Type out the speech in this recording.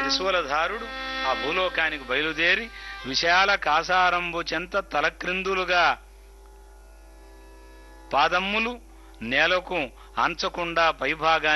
త్రిశూలధారుడు ఆ భూలోకానికి బయలుదేరి విశాల కాసారంబు చెంత తలక్రిందులుగా పాదమ్ములు నేలకు అంచకుండా పైభాగాన్ని